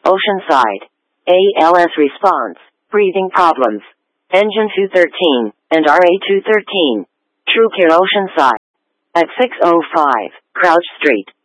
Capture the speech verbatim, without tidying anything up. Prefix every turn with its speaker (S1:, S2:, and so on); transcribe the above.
S1: Oceanside. A L S response, breathing problems. Engine two thirteen, and R A two thirteen. TrueCare Oceanside. At six oh five, Crouch Street.